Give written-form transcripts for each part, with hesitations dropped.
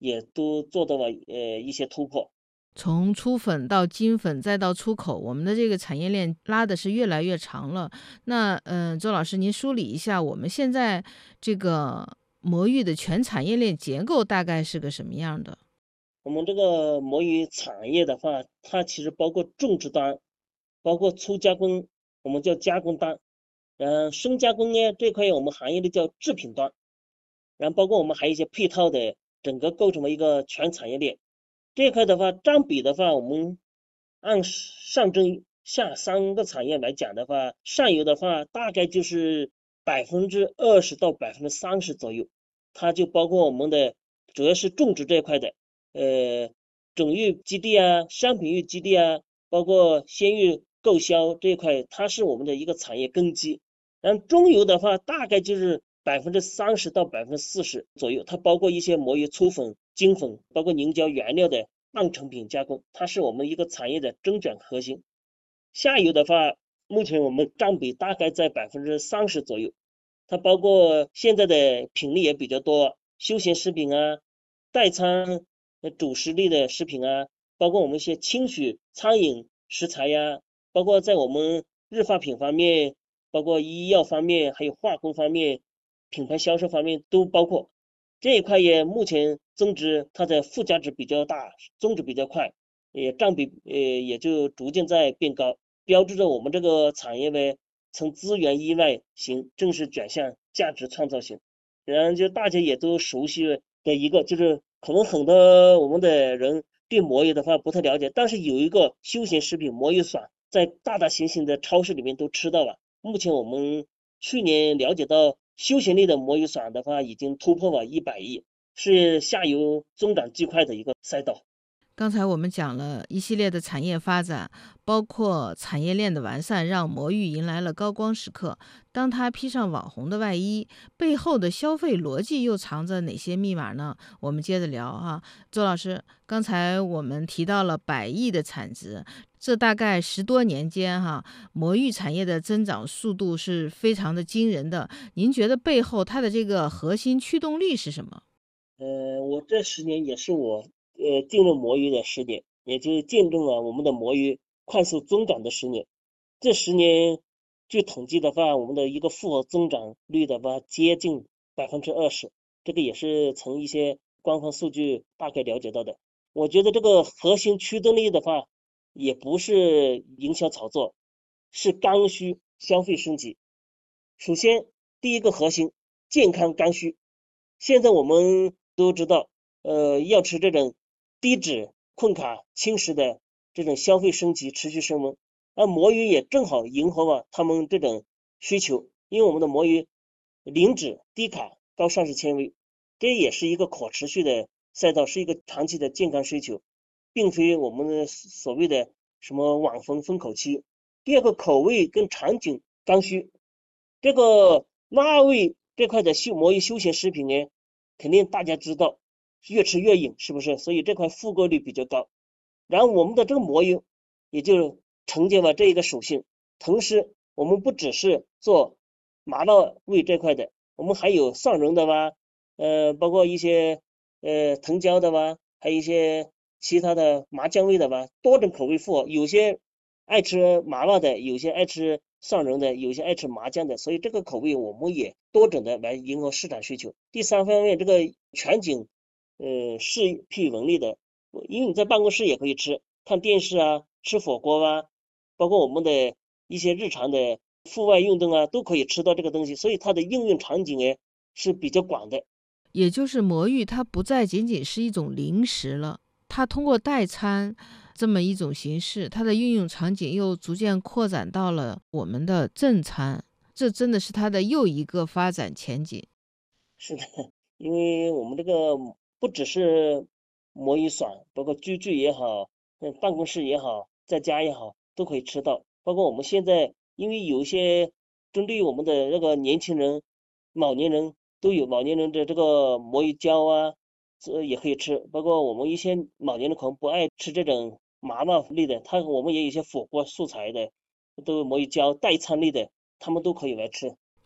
也都做到了一些突破。 从出粉到精粉再到出口，我们的这个产业链拉的是越来越长了。那周老师，您梳理一下我们现在这个魔芋的全产业链结构大概是个什么样的？ 我们这个魔芋产业的话，它其实包括种植端，包括粗加工，我们叫加工端，深加工呢这块我们行业里叫制品端，然后包括我们还有一些配套的，整个构成了一个全产业链。这一块的话，占比的话，我们按上中下三个产业来讲的话，上游的话大概就是20%到30%左右，它就包括我们的主要是种植这一块的，呃，种育基地啊、商品育基地啊，包括鲜育购销这一块，它是我们的一个产业根基。然后中游的话，大概就是30%到40%左右，它包括一些魔芋粗粉、精粉，包括凝胶原料的半成品加工，它是我们一个产业的中转核心。下游的话，目前我们占比大概在30%左右，它包括现在的品类也比较多，休闲食品啊、代餐、主食类的食品啊，包括我们一些轻食、餐饮食材呀，包括在我们日化品方面，包括医药方面，还有化工方面，品牌销售方面都包括。这一块也目前增值，它的附加值比较大，增值比较快，也占比也就逐渐在变高，标志着我们这个产业呢从资源依赖型正式转向价值创造型。然后就大家也都熟悉的一个，就是可能很多我们的人对魔芋的话不太了解，但是有一个休闲食品魔芋爽，在大大小小的超市里面都吃到了。目前我们去年了解到，休闲类的魔芋爽的话，已经突破了100亿，是下游增长最快的一个赛道。 刚才我们讲了一系列的产业发展，包括产业链的完善，让魔芋迎来了高光时刻。当它披上网红的外衣，背后的消费逻辑又藏着哪些密码呢？我们接着聊哈。周老师，刚才我们提到了100亿的产值，这大概10多年间哈，魔芋产业的增长速度是非常的惊人的。您觉得背后它的这个核心驱动力是什么？ 我这10年也是我进入魔芋的10年，也就见证了我们的魔芋快速增长的十年。这十年，据统计的话，我们的一个复合增长率的话接近20%，这个也是从一些官方数据大概了解到的。我觉得这个核心驱动力的话，也不是营销炒作，是刚需消费升级。首先，第一个核心，健康刚需。现在我们都知道，要吃这种低脂、困卡、轻食的这种消费升级，持续升温。而魔芋也正好迎合了他们这种需求，因为我们的魔芋零脂、低卡、高膳食纤维，这也是一个可持续的赛道，是一个长期的健康需求，并非我们的所谓的什么网红风口期。第二个口味跟场景刚需，这个辣味这块的魔芋休闲食品呢，肯定大家知道，越吃越瘾，是不是？所以这块复购率比较高。然后我们的这个魔芋也就承接了这一个属性。同时，我们不只是做麻辣味这块的，我们还有蒜蓉的吧，包括一些藤椒的吧，还有一些其他的麻酱味的吧，多种口味复合。有些爱吃麻辣的，有些爱吃蒜蓉的，有些爱吃麻酱的，所以这个口味我们也多种的来迎合市场需求。第三方面，这个全景视屁闻类的，因为你在办公室也可以吃，看电视啊，吃火锅啊，包括我们的一些日常的户外运动啊，都可以吃到这个东西，所以它的应用场景呢是比较广的。 也就是魔芋它不再仅仅是一种零食了，它通过代餐这么一种形式，它的运用场景又逐渐扩展到了我们的正餐，这真的是它的又一个发展前景。 是的，因为我们这个不只是魔芋爽，包括居住也好，办公室也好，在家也好，都可以吃到。包括我们现在，因为有一些针对我们的那个年轻人、老年人都有老年人的这个魔芋胶啊，这也可以吃。包括我们一些老年人可能不爱吃这种麻辣类的，我们也有一些火锅素材的，都魔芋胶代餐类的，他们都可以来吃。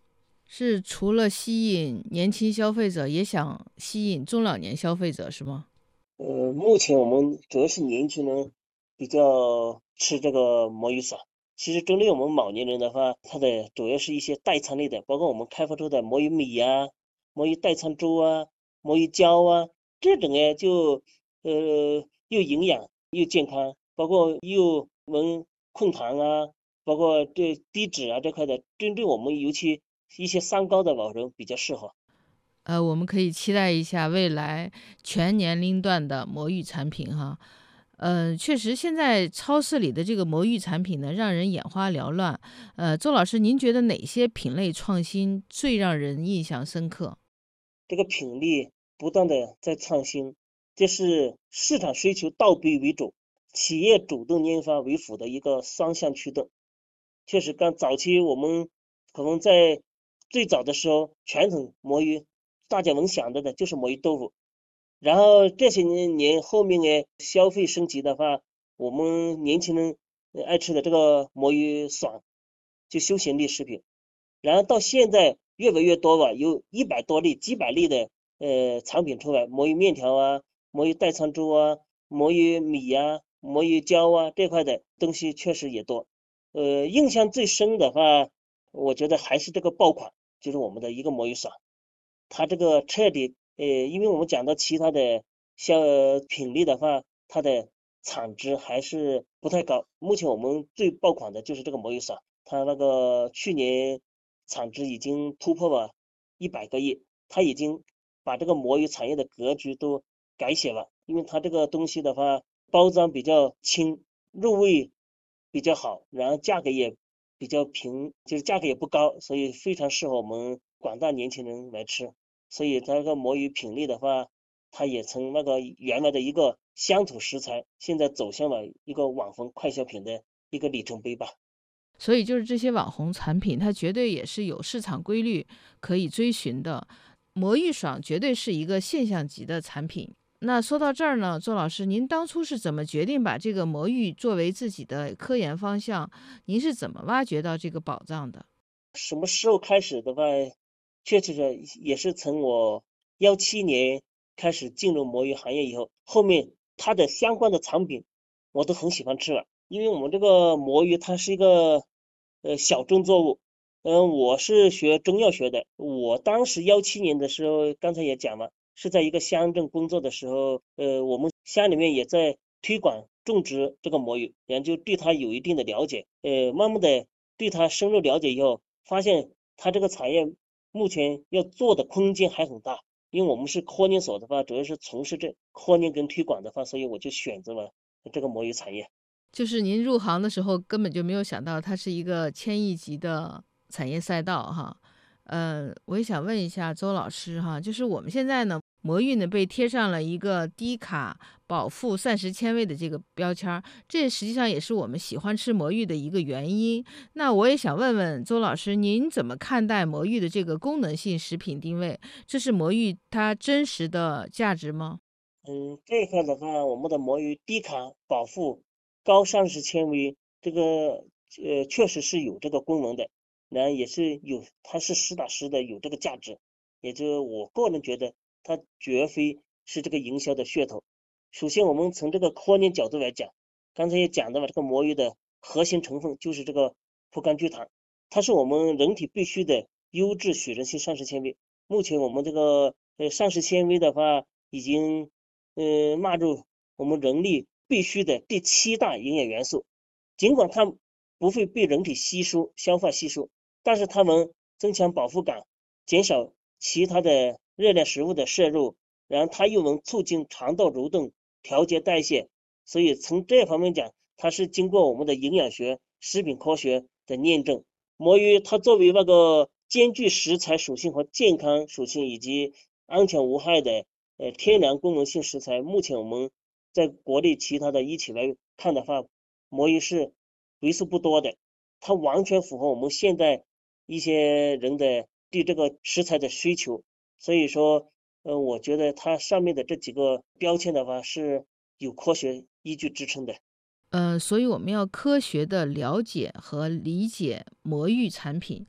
是除了吸引年轻消费者，也想吸引中老年消费者，是吗？ 目前我们主要是年轻人比较吃这个魔芋爽。其实针对我们老年人的话，它的主要是一些代餐类的，包括我们开发出的魔芋米啊、魔芋代餐粥啊、魔芋胶啊，这种就又营养又健康，包括又能控糖啊，包括对低脂啊这块的，针对我们尤其一些三高的老人比较适合。 我们可以期待一下未来全年龄段的魔芋产品哈。确实，现在超市里的这个魔芋产品呢，让人眼花缭乱。周老师，您觉得哪些品类创新最让人印象深刻？ 这个品类不断的在创新，这是市场需求倒逼为主，企业主动研发为辅的一个双向驱动。确实，刚早期我们可能在最早的时候，传统魔芋大家能想到的就是魔芋豆腐，然后这些年后面消费升级的话，我们年轻人爱吃的这个魔芋爽，就休闲类食品。然后到现在越来越多吧，有100多类、几百类的产品出来，魔芋面条啊、魔芋代餐粥啊、魔芋米啊、魔芋胶啊这块的东西确实也多。印象最深的话，我觉得还是这个爆款，就是我们的一个魔芋爽。它这个彻底因为我们讲到其他的像品类的话，它的产值还是不太高。目前我们最爆款的就是这个魔芋爽，它那个去年产值已经突破了100个亿，它已经把这个魔芋产业的格局都改写了。因为它这个东西的话，包装比较轻，入味比较好，然后价格也比较平，就是价格也不高，所以非常适合我们广大年轻人来吃。所以它这个魔芋品类的话，它也从那个原来的一个乡土食材，现在走向了一个网红快消品的一个里程碑吧。 所以就是这些网红产品，它绝对也是有市场规律可以追寻的。魔芋爽绝对是一个现象级的产品。那说到这儿呢，周老师，您当初是怎么决定把这个魔芋作为自己的科研方向？您是怎么挖掘到这个宝藏的？ 什么时候开始的话，确实是也是从我17年开始进入魔芋行业以后，后面它的相关的产品我都很喜欢吃了。因为我们这个魔芋它是一个小众作物。我是学中药学的，我当时17年的时候，刚才也讲了，是在一个乡镇工作的时候，我们乡里面也在推广种植这个魔芋，然后就对它有一定的了解。慢慢的对它深入了解以后，发现它这个产业目前要做的空间还很大。因为我们是科研所的话，主要是从事这科研跟推广的话，所以我就选择了这个魔芋产业。 就是您入行的时候根本就没有想到它是一个千亿级的产业赛道哈。我也想问一下周老师哈，就是我们现在呢，魔芋呢被贴上了一个低卡、饱腹、膳食纤维的这个标签儿，这实际上也是我们喜欢吃魔芋的一个原因。那我也想问问周老师，您怎么看待魔芋的这个功能性食品定位？这是魔芋它真实的价值吗？ 这一块的话，我们的魔芋低卡、饱腹、高膳食纤维，这个确实是有这个功能的，然后也是有，它是实打实的有这个价值。也就我个人觉得，它绝非是这个营销的噱头。首先，我们从这个科研角度来讲，刚才也讲到了，这个魔芋的核心成分就是这个葡甘聚糖，它是我们人体必须的优质血溶性膳食纤维。目前我们这个膳食纤维的话，已经纳入我们人类必须的第7大营养元素。尽管它不会被人体消化吸收，但是它能增强饱腹感，减少其他的热量食物的摄入，然后它又能促进肠道蠕动，调节代谢。所以从这方面讲，它是经过我们的营养学、食品科学的验证。魔芋它作为那个兼具食材属性和健康属性以及安全无害的天然功能性食材，目前我们在国内其他的一起来看的话，魔芋是为数不多的。它完全符合我们现在一些人的对这个食材的需求。所以说，我觉得它上面的这几个标签的话是有科学依据支撑的。 所以我们要科学的了解和理解魔芋产品，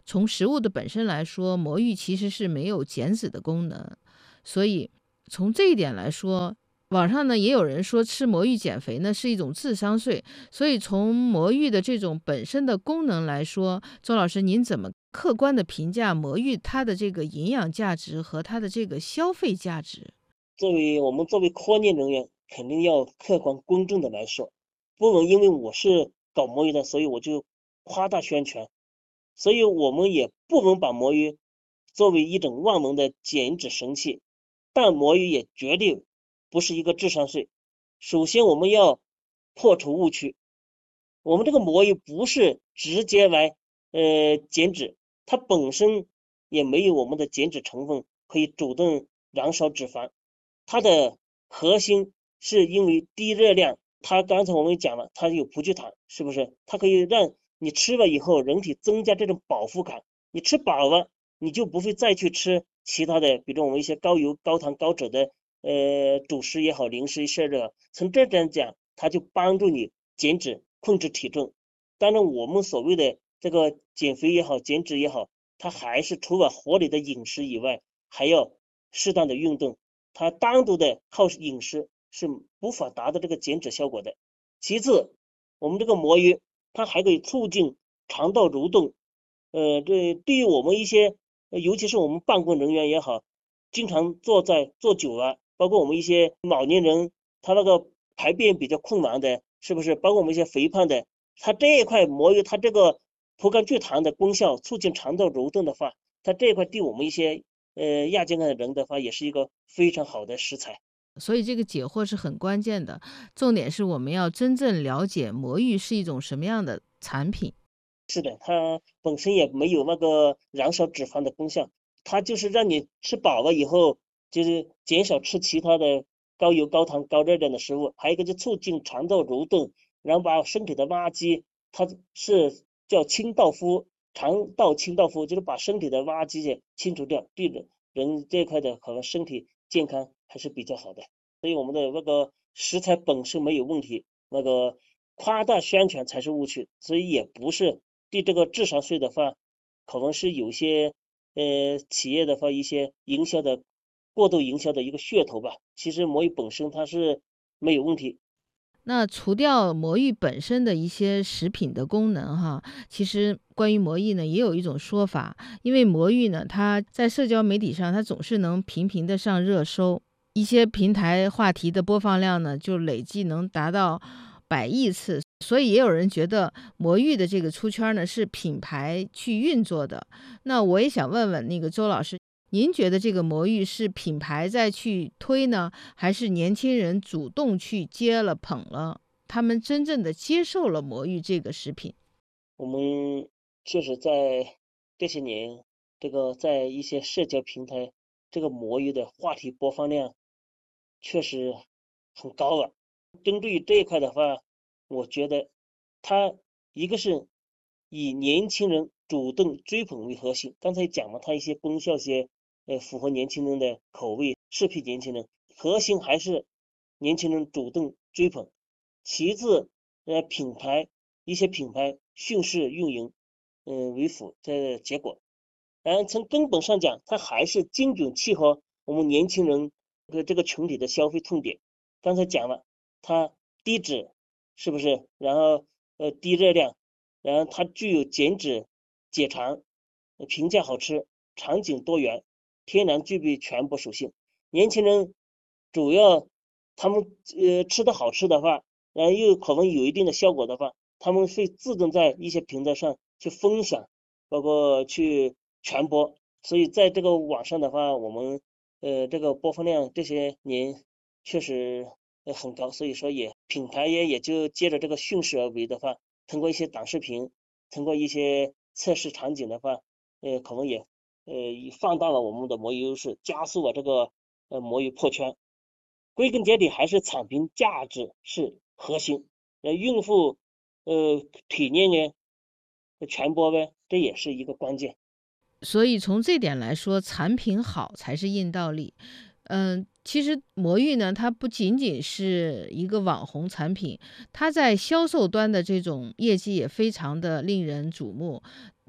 从食物的本身来说，魔芋其实是没有减脂的功能，所以从这一点来说，网上呢也有人说吃魔芋减肥呢是一种智商税，所以从魔芋的这种本身的功能来说，周老师您怎么客观的评价魔芋它的这个营养价值和它的这个消费价值？ 我们作为科研人员，肯定要客观公正的来说，不能因为我是搞魔芋的，所以我就夸大宣传，所以我们也不能把魔芋作为一种万能的减脂神器，但魔芋也绝对不是一个智商税。首先，我们要破除误区，我们这个魔芋不是直接来减脂，它本身也没有我们的减脂成分可以主动燃烧脂肪，它的核心是因为低热量，它刚才我们讲了，它有葡聚糖，是不是？它可以让你吃了以后，人体增加这种饱腹感，你吃饱了，你就不会再去吃其他的，比如我们一些高油、高糖、高脂的主食也好，零食摄入。从这点讲，它就帮助你减脂、控制体重。当然，我们所谓的这个减肥也好，减脂也好，它还是除了合理的饮食以外，还要适当的运动。它单独的靠饮食是无法达到这个减脂效果的。其次，我们这个魔芋它还可以促进肠道蠕动。这对于我们一些，尤其是我们办公人员也好，经常坐久了，包括我们一些老年人，他那个排便比较困难的，是不是？包括我们一些肥胖的，它这一块魔芋，它这个葡甘聚糖的功效，促进肠道蠕动的话，它这一块对我们一些亚健康的人的话，也是一个非常好的食材。 所以这个解惑是很关键的，重点是我们要真正了解魔芋是一种什么样的产品。 是的，它本身也没有那个燃烧脂肪的功效，它就是让你吃饱了以后，就是减少吃其他的高油、高糖、高热量的食物，还有一个就促进肠道蠕动，然后把身体的垃圾，它是叫清道夫，肠道清道夫，就是把身体的垃圾给清除掉，对人这一块的可能身体健康还是比较好的。所以我们的那个食材本身没有问题，那个夸大宣传才是误区，所以也不是对这个智商税的话，可能是有些企业的话一些营销的过度营销的一个噱头吧。其实魔芋本身它是没有问题。 那除掉魔芋本身的一些食品的功能哈，其实关于魔芋呢，也有一种说法，因为魔芋呢，它在社交媒体上，它总是能频频的上热搜，一些平台话题的播放量呢，就累计能达到100亿次，所以也有人觉得魔芋的这个出圈呢，是品牌去运作的。那我也想问问那个周老师，您觉得这个魔芋是品牌在去推呢，还是年轻人主动去接了捧了，他们真正的接受了魔芋这个食品？ 我们确实在这些年，这个在一些社交平台，这个魔芋的话题播放量确实很高了。针对于这一块的话，我觉得它一个是以年轻人主动追捧为核心，刚才讲了它一些功效些，符合年轻人的口味，适配年轻人，核心还是年轻人主动追捧。其次，一些品牌训势运营，为辅的结果。然后从根本上讲，它还是精准契合我们年轻人这个群体的消费痛点。刚才讲了，它低脂，是不是？然后低热量，然后它具有减脂、解馋、平价好吃、场景多元、天然具备全部属性。年轻人主要他们吃的好吃的话，然后又可能有一定的效果的话，他们会自动在一些平台上去分享，包括去传播。所以在这个网上的话，我们这个播放量这些年确实很高，所以说品牌也就借着这个顺势而为的话，通过一些短视频，通过一些测试场景的话，可能也放大了我们的魔芋优势，加速了这个魔芋破圈。归根结底还是产品价值是核心，用户体验呢、传播呢，这也是一个关键。 所以从这点来说，产品好才是硬道理。其实魔芋呢，它不仅仅是一个网红产品，它在销售端的这种业绩也非常的令人瞩目。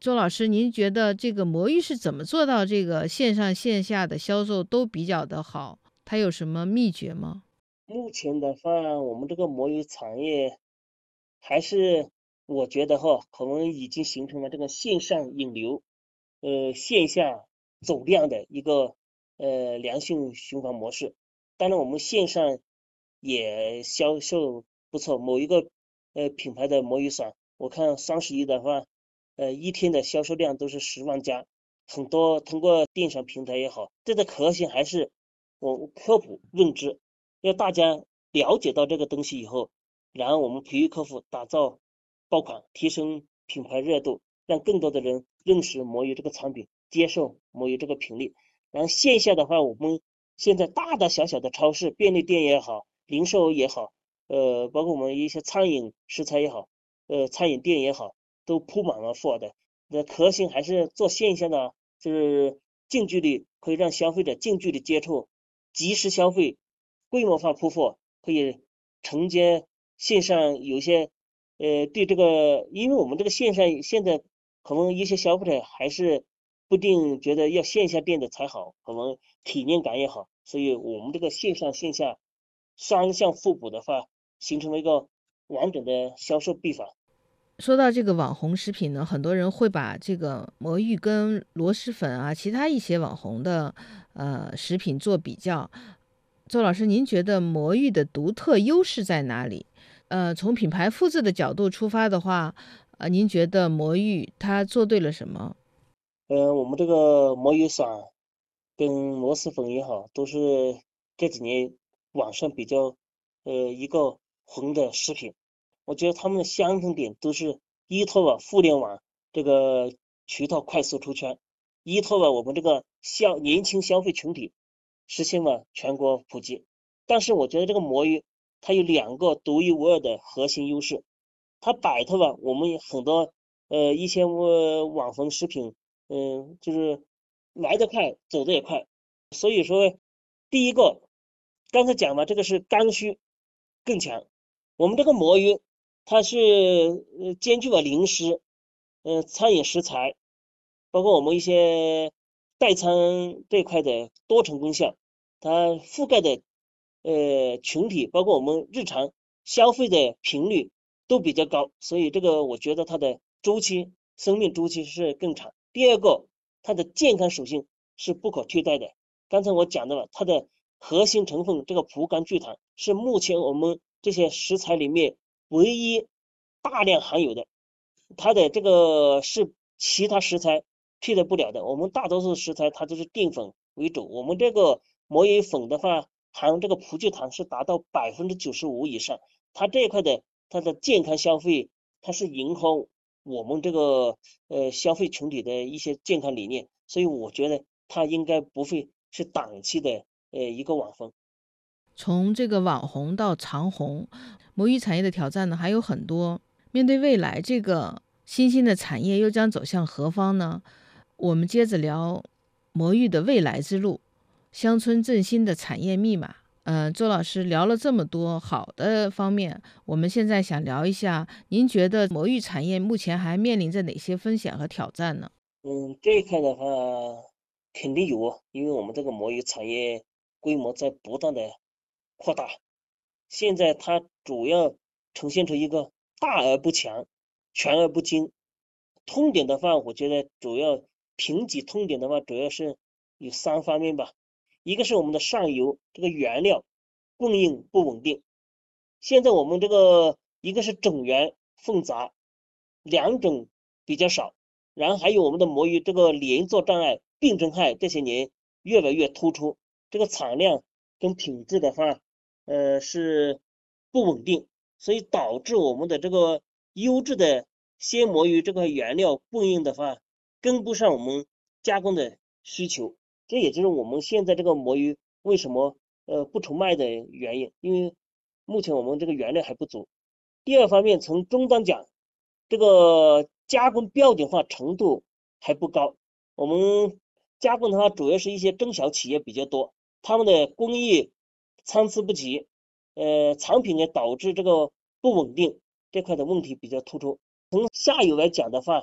周老师，您觉得这个魔芋是怎么做到这个线上线下的销售都比较的好？它有什么秘诀吗？ 目前的话，我们这个魔芋产业还是我觉得哈，可能已经形成了这个线上引流，线下走量的一个良性循环模式。当然，我们线上也销售不错，某一个品牌的魔芋爽，我看双十一的话，一天的销售量都是10万加，很多通过电商平台也好，这个核心还是我科普认知，要大家了解到这个东西以后，然后我们培育客户，打造爆款，提升品牌热度，让更多的人认识魔芋这个产品，接受魔芋这个品类。然后线下的话，我们现在大大小小的超市、便利店也好，零售也好，包括我们一些餐饮食材也好，餐饮店也好，都铺满了货的。那核心还是做线下的，就是近距离可以让消费者近距离接触，及时消费，规模化铺货，可以承接线上有些对这个，因为我们这个线上现在可能一些消费者还是不定觉得要线下店的才好，可能体验感也好，所以我们这个线上线下双向互补的话，形成了一个完整的销售臂法。 说到这个网红食品呢，很多人会把这个魔芋跟螺蛳粉啊，其他一些网红的食品做比较。周老师，您觉得魔芋的独特优势在哪里？从品牌复制的角度出发的话，您觉得魔芋它做对了什么？ 我们这个魔芋爽跟螺蛳粉也好，都是这几年网上比较一个红的食品。我觉得他们的相同点都是依托了互联网这个渠道快速出圈，依托了我们这个年轻消费群体，实现了全国普及。但是我觉得这个魔芋它有两个独一无二的核心优势，它摆脱了我们很多一些网红食品，就是来得快，走得也快。所以说，第一个刚才讲了，这个是刚需更强。我们这个魔芋，它是兼具了零食、餐饮食材，包括我们一些代餐这块的多重功效，它覆盖的群体，包括我们日常消费的频率都比较高，所以这个我觉得它的生命周期是更长。第二个，它的健康属性是不可替代的。刚才我讲到了它的核心成分，这个葡甘聚糖是目前我们这些食材里面唯一大量含有的，它的这个是其他食材替代不了的。我们大多数食材它都是淀粉为主，我们这个魔芋粉的话，含这个葡聚糖是达到95%以上。它这一块的它的健康消费，它是迎合我们这个消费群体的一些健康理念，所以我觉得它应该不会是档期的一个网红。 从这个网红到长红，魔芋产业的挑战呢还有很多。面对未来这个新兴的产业又将走向何方呢？我们接着聊魔芋的未来之路，乡村振兴的产业密码。周老师聊了这么多好的方面，我们现在想聊一下，您觉得魔芋产业目前还面临着哪些风险和挑战呢？ 这一块的话肯定有啊，因为我们这个魔芋产业规模在不断的扩大，现在它主要呈现出一个大而不强，全而不精。痛点的话，我觉得主要评级痛点的话，主要是有3方面吧。一个是我们的上游这个原料供应不稳定，现在我们这个一个是整源混杂，两种比较少，然后还有我们的魔芋这个连作障碍、病虫害这些年越来越突出，这个产量跟品质的话，是不稳定，所以导致我们的这个优质的鲜魔芋这个原料供应的话，跟不上我们加工的需求，这也就是我们现在这个魔芋为什么不愁卖的原因，因为目前我们这个原料还不足。第二方面，从终端讲，这个加工标准化程度还不高。我们加工的话，主要是一些中小企业比较多，他们的工艺参差不齐，产品也导致这个不稳定这块的问题比较突出。从下游来讲的话，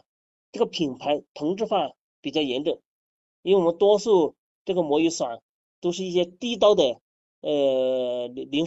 这个品牌同质化比较严重，因为我们多数这个魔芋爽都是一些低刀的零